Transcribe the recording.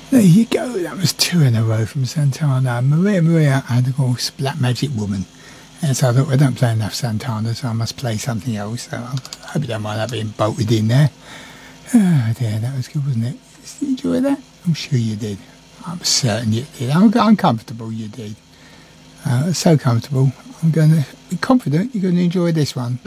There you go. That was two in a row from Santana. Maria, and of course, Black Magic Woman. And so I thought, well, I don't play enough Santana, so I must play something else. So I hope you don't mind that being bolted in there. Oh dear, that was good, wasn't it? Did you enjoy that? I'm sure you did. I'm certain you did. I'm comfortable you did. So comfortable. I'm going to be confident you're going to enjoy this one.